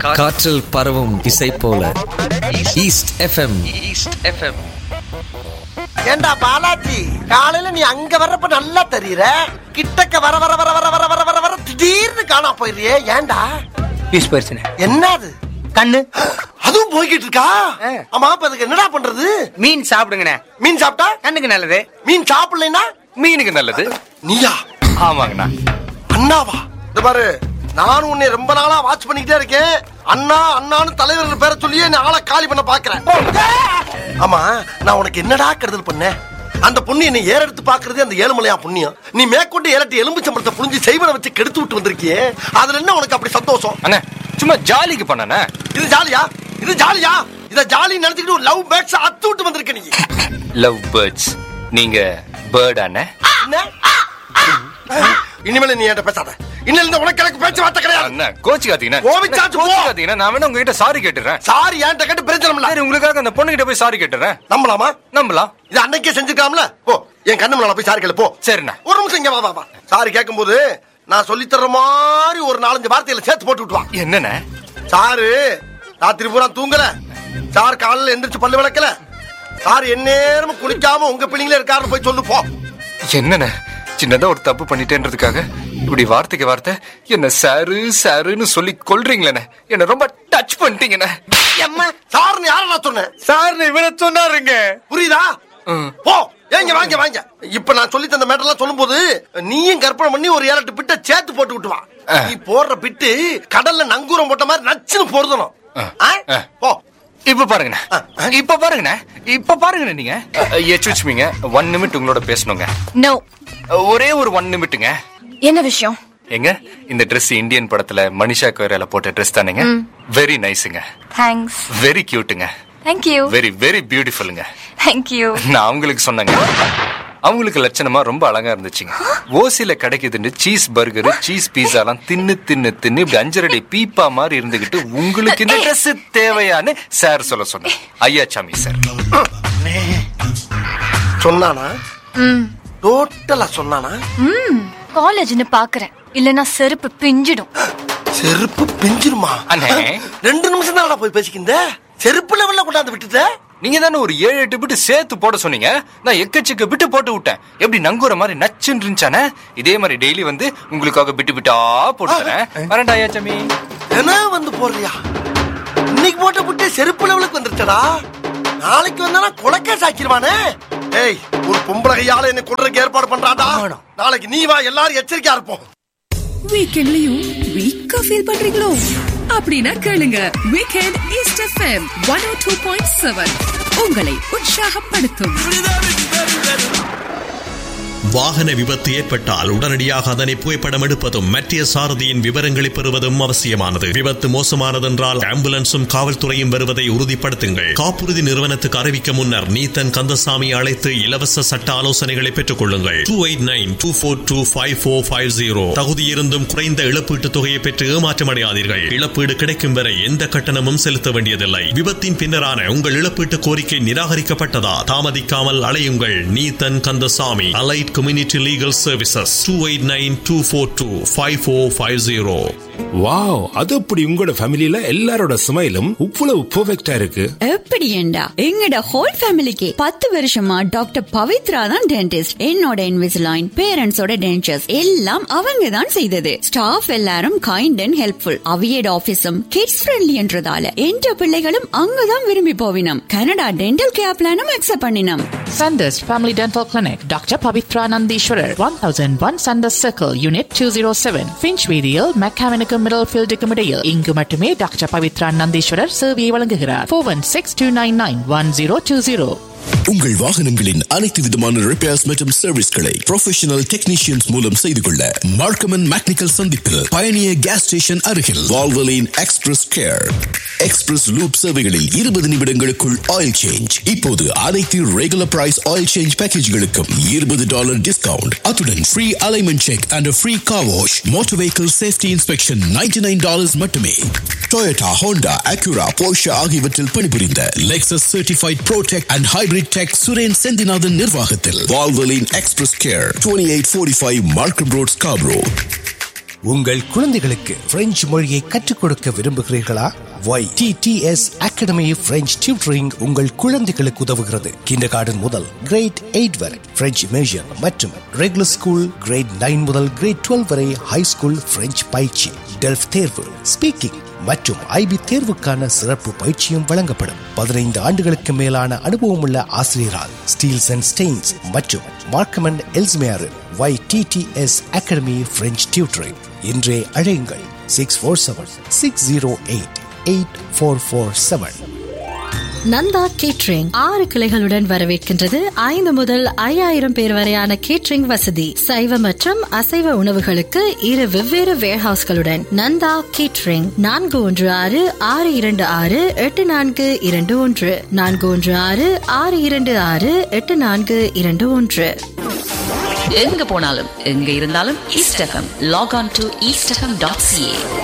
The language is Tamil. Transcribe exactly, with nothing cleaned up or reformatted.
காற்றில் பரவும் இசை போல ஈஸ்ட் எஃப்எம். East FM. ஏண்டா பாலாஜி, காலையில நீ அங்க வர்றப்ப நல்லா தெரியுற, கிட்டக்க வர வர வர வர வர வர வர வர திடீர்னு காணா போயிடுறியே, ஏண்டா? பீஸ் போயிருச்சுனே. என்னது? கண்ணு. அதுவும் போய்கிட்டு இருக்கா? ஆமா, அப்ப அதுக்கு என்னடா பண்றது? மீன் சாப்பிடுங்கண்ணே. மீன் சாப்பிட்டா கண்ணுக்கு நல்லது. மீன் சாப்பிடலைன்னா மீனுக்கு நல்லது. நீயா? ஆமாங்கண்ணா. அண்ணாவா? இந்த பாரு, நானும் உன்னை ரொம்ப நாளா வாட்ச் பண்ணிக்கிட்டே இருக்கேன். அண்ணா அண்ணான்னு தலைவர் பேரை சொல்லியே நான் ஆளை காலி பண்ண பாக்குறேன். ஆமா, நான் உனக்கு என்னடா கெடுதல் பண்ணேன்? அந்த பொண்ணு என்னை ஏற எடுத்து பாக்குறதே அந்த ஏழுமலையா புண்ணியம். நீ மேற்கொண்டு ஏழட்டு எலும்பு சம்பளத்தை புரிஞ்சு செய்வனை வச்சு கெடுத்து விட்டு வந்திருக்கியே, அதுல என்ன உனக்கு அப்படி சந்தோஷம்? அண்ணா, சும்மா ஜாலிக்கு பண்ண. இது ஜாலியா? இது ஜாலியா? இத ஜாலி நினைச்சுக்கிட்டு ஒரு லவ் பேர்ட்ஸ் அத்து விட்டு வந்திருக்க நீ. Love birds? நீங்க பேர்ட் அண்ணே? இனிமேல நீ என்கிட்ட பேசாத. இன்னிலிருந்து உனக்கு எனக்கு பேச்சு வார்த்தை கிடையாது. அண்ணா, கோச்சிக்காதீங்க. கோச்சிக்காதீங்க. நான் வேணா உங்ககிட்ட சாரி கேட்டுறேன். சாரி என்கிட்ட கேட்டு பிரச்சனை இல்ல. சரி, உங்களுக்காக அந்த பொண்ணு கிட்ட போய் சாரி கேட்டுறேன். நம்பலாமா? நம்பலாம். இது அன்னைக்கே செஞ்சுக்கலாம்ல. போ, என் கண்ணு முன்னால போய் சாரி கேளு போ. சரிண்ணா. ஒரு நிமிஷம் இங்க வா வா வா. சாரி கேட்கும் போது நான் சொல்லி தர்ற மாதிரி ஒரு நாலஞ்சு வார்த்தையில சேர்த்து போட்டு விட்டு வா. என்னண்ணே? சாரு ராத்திரி பூரா தூங்கல, சார் காலையில எந்திரிச்சு பல்லு விளக்கல, சார் எந்நேரமும் குளிக்காம உங்க பிள்ளைங்களே இருக்காருன்னு போய் சொல்லு போ. என்னண்ணே, சின்னதா ஒரு தப்பு பண்ணிட்டேன்றதுக்காக இப்படி வார்த்தைக்கு வார்த்தை என்ன சாரு சாருன்னு சொல்லி கொல்றீங்களே. என்ன ரொம்ப டச் பண்ணிட்டீங்கண்ணே. சார் யாரா சொன்னேன்? சார் இவரை சொன்னாருங்க. புரியுதா? போ, ஏங்க வாங்க வாங்க. இப்ப நான் சொல்லி தந்த மேட்டர் எல்லாம் சொல்லும் போது நீயும் கற்பனை பண்ணி ஒரு ஏழு எட்டு பிட்ட சேர்த்து போட்டு விட்டு வா. நீ போடுற பிட்டு கடல்ல நங்கூரம் போட்ட மாதிரி நச்சுன்னு போறதணும். போ. இப்ப பாருங்கண்ணே, இப்ப பாருங்கண்ணே, இப்ப பாருங்கண்ணே. நீங்க எச்சுச்சுமீங்க. ஒன் நிமிட் உங்களோட பேசணுங்க. நோ. ஒரே ஒரு ஒன் நிமிட்டுங்க. என்ன விஷயம்? எங்க இந்த Dress இந்தியன் படத்துல மனிஷா கொய்ரால போட்ட Dress தானேங்க? Very நைஸ்ங்க. Thanks. Very கியூட்டுங்க. Thank you. Very very பியூட்டிஃபுல்லுங்க. Thank you. நான் அவங்களுக்கு சொன்னேங்க. அவங்களுக்கு லட்சணமா ரொம்ப அழகா இருந்துச்சுங்க. ஓசில கிடைக்குதுன்னு சீஸ் பர்கர் சீஸ் பீஸா எல்லாம் தின்னு தின்னு தின்னு இப்படி அஞ்சரடி பீப்பா மாதிரி இருந்துகிட்டு உங்களுக்கு இந்த Dress தேவையான்னு சார் சொல்ல சொன்னேன். ஐயா சாமி சார் சொன்னானா? டோட்டலா சொன்னானா? காலேஜ்னு பாக்குறேன், இல்லனா செருப்பு பிஞ்சிடும். செருப்பு பிஞ்சிருமா? அண்ணே, ரெண்டு நிமிஷம் தான் போய் பேசிக்கிந்த. செருப்பு லெவல்ல கொண்டாந்து விட்டுட்ட. நீங்க தானே ஒரு ஏழு எட்டு பிட்டு சேர்த்து போட சொன்னீங்க. நான் எக்கச்சக்க பிட்டு போட்டு விட்டேன். எப்படி நங்கூர மாதிரி நச்சுன்னு இருந்துச்சானே. இதே மாதிரி டெய்லி வந்து உங்களுக்காக பிட்டு பிட்டா போட்டுறேன். வரண்டா ஐயா சாமி. என்ன வந்து போடுறியா? இன்னைக்கு போட்ட புட்டு செருப்பு லெவலுக்கு வந்துருச்சடா. நாளைக்கு வந்தானா கொலைக்க சாக்கிடுவானே. ஏய், ஒரு பொம்பளை கையால என்ன கொல்றதுக்கு ஏற்பாடு பண்றாடா. நாளைக்கு நீ வா, எல்லாரும் எச்சரிக்கையா இருப்போம். வீக்கெண்ட்லயும் வீக்கா ஃபீல் பண்றீங்களோ? அப்படின்னா கேளுங்க வீக்கெண்ட் ஈஸ்ட் எஃப்எம் ஒன் ஓ டூ பாயிண்ட் செவன் உங்களை உற்சாகப்படுத்தும். வாகன விபத்து ஏற்பட்டால் உடனடியாக அதனை புகைப்படம் எடுப்பதும் மத்திய சாரதியின் விவரங்களை பெறுவதும் அவசியமானது. விபத்து மோசமானதென்றால் ஆம்புலன்ஸும் காவல்துறையும் வருவதை உறுதிப்படுத்துங்கள். காப்புறுதி நிறுவனத்துக்கு அறிவிக்க முன்னர் நீத்தன் கந்தசாமி அழைத்து இலவச சட்ட ஆலோசனைகளை பெற்றுக் கொள்ளுங்கள். Two eight nine two four two five four five zero. தகுதியிருந்தும் குறைந்த இழப்பீட்டு தொகையை பெற்று ஏமாற்றமடையாதீர்கள். இழப்பீடு கிடைக்கும் வரை எந்த கட்டணமும் செலுத்த வேண்டியதில்லை. விபத்தின் பின்னரான உங்கள் இழப்பீட்டு கோரிக்கை நிராகரிக்கப்பட்டதா? தாமதிக்காமல் அலையுங்கள் Neethan Kandasamy. Allied Community Legal Services two eight nine two four two five four five zero. Wow, அது அப்படி உங்களோட ஃபேமிலில எல்லாரோட ஸ்மைலும் இவ்வளவு பெர்ஃபெக்ட்டா இருக்கு. எப்படி ஏண்டா எங்கட ஹோல் ஃபேமிலிக்கு பத்து வருஷமா டாக்டர் பவித்ரா தான் டென்டிஸ்ட். என்னோட இன்விசிலைன், பேரண்ட்ஸோட டென்டர்ஸ் எல்லாம் அவங்க தான் செய்தது. ஸ்டாஃப் எல்லாரும் kind and helpful. அவியட் ஆபீஸும் kids friendly என்றதால என்ற பிள்ளைகளும் அங்கதான் விரும்பி போவினம். கனடா டென்டல் கேர் பிளானும் அக்செப்ட் பண்ணினோம். Sanders Family Dental Clinic, Doctor Pavitra Nandishwarar, one thousand one Sanders Circle, Unit two oh seven, Finchweedial, Mechanical Middlefield Comedial. இங்கு மட்டுமே டாக்டர் பவித்ரா நந்தீஸ்வரர் சேவையை வழங்குகிறார். four one six two nine nine one zero two zero. உங்கள் வாகனங்களின் அனைத்து விதமான ரிப்பேர்ஸ் மற்றும் சர்வீஸ்களை ப்ரொஃபஷனல் டெக்னீஷியன்ஸ் மூலம் செய்து கொள்ள மார்க்கம் அண்ட் மெக்கானிக்கல் சந்திப்பில் பயணிய கேஸ் ஸ்டேஷன் அருகில் Valvoline express care. Express loop சேவைகளில் இருபது நிமிடங்களுக்குள் ஆயில் சேஞ்ச். இப்போது அனைத்து ரெகுலர் பிரைஸ் ஆயில் சேஞ்ச் பேக்கேஜ்களுக்கும் இருபது டாலர் டிஸ்கவுண்ட். அத்துடன் free alignment check and free car wash. Motor vehicle safety inspection ninety nine dollars மட்டுமே. டொயோட்டா, ஹோண்டா, அக்யூரா, போர்ஷா ஆகியவற்றில் பணிபுரிந்த Lexus certified pro tech and hybrid tech Suren Senthinathan நிர்வாகத்தில் Valvoline express care, twenty-eight forty-five மார்க்கம் ரோட், ஸ்கார்பரோ. உங்கள் குழந்தைகளுக்கு பிரெஞ்சு மொழியை கற்றுக் கொடுக்க விரும்புகிறீர்களா? Y D D S academy French tutoring உங்கள் குழந்தைகளுக்கு உதவுகிறது. கிண்டர் கார்டன் முதல் கிரேட் எயிட் வரை பிரெஞ்சு மேஜர் மற்றும் ரெகுலர் ஸ்கூல், கிரேட் நைன் முதல் கிரேட் டுவெல் வரை ஹை ஸ்கூல் பிரெஞ்சு பயிற்சி, டெல்ஃப் தேர்வு, ஸ்பீக்கிங் மற்றும் ஐபி தேர்வுக்கான சிறப்பு பயிற்சியும் வழங்கப்படும். பதினைந்து ஆண்டுகளுக்கு மேலான அனுபவம் உள்ள ஆசிரியரால் ஸ்டீல்ஸ் அண்ட் ஸ்டெயின்ஸ் மற்றும் Markham and Ellesmere Y D D S academy French tutoring. இன்றே அழையுங்கள் six four seven six zero eight eight four four seven. Nanda catering ஆறு கிளைகளுடன் வரவேற்கின்றது. ஐந்து முதல் ஐயாயிரம் பேர் வரையான கேட்ரிங் வசதி, சைவ மற்றும் அசைவ உணவுகளுக்கு இரு வெவ்வேறு வேர்ஹவுஸ்களுடன். நந்தா கேட்ரிங் நான்கு ஒன்று ஆறு ஆறு இரண்டு ஆறு எட்டு நான்கு இரண்டு ஒன்று நான்கு ஒன்று ஆறு ஆறு இரண்டு ஆறு எட்டு நான்கு இரண்டு ஒன்று. எங்க போனாலும் எங்க இருந்தாலும் east FM lock on to east FM dot CA.